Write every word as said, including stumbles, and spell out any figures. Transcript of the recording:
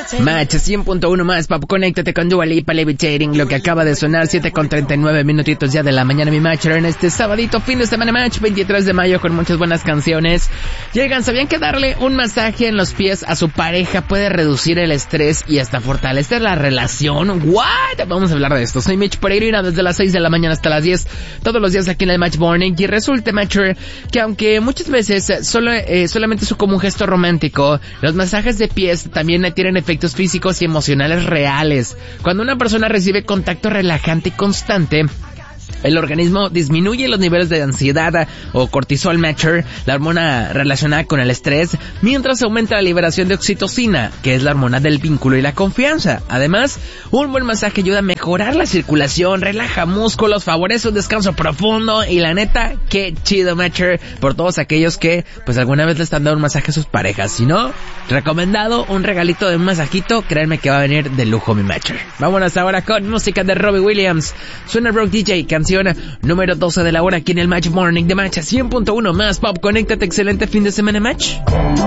Match cien punto uno más, Pop, conéctate con Dua Lipa, Levitating, lo que acaba de sonar, siete con treinta y nueve minutitos ya de la mañana, mi Matcher, en este sabadito, fin de semana Match, veintitrés de mayo, con muchas buenas canciones. Llegan, ¿sabían que darle un masaje en los pies a su pareja puede reducir el estrés y hasta fortalecer la relación? ¿What? Vamos a hablar de esto. Soy Mitch Peregrina, desde las seis de la mañana hasta las diez, todos los días aquí en el Match Morning, y resulta, Matcher, que aunque muchas veces solo, eh, solamente es como un gesto romántico, los masajes de pies también tienen efectos físicos y emocionales reales. Cuando una persona recibe contacto relajante y constante, el organismo disminuye los niveles de ansiedad o cortisol, Matcher, la hormona relacionada con el estrés, mientras aumenta la liberación de oxitocina, que es la hormona del vínculo y la confianza. Además, un buen masaje ayuda a mejorar la circulación, relaja músculos, favorece un descanso profundo y la neta, qué chido, Matcher, por todos aquellos que pues alguna vez le están dando un masaje a sus parejas. Si no, recomendado un regalito de un masajito, créanme que va a venir de lujo, mi Matcher. Vámonos ahora con música de Robbie Williams. Suena Broke D J, canción número doce de la hora aquí en el Match Morning de Match cien punto uno más, Pop, conéctate, excelente fin de semana, Match.